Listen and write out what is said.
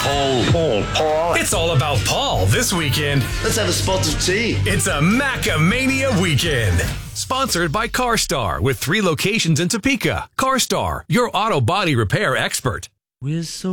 Paul. It's all about Paul this weekend. Let's have a spot of tea. It's a Macamania weekend. Sponsored by CarStar with 3 locations in Topeka. CarStar, your auto body repair expert. We're so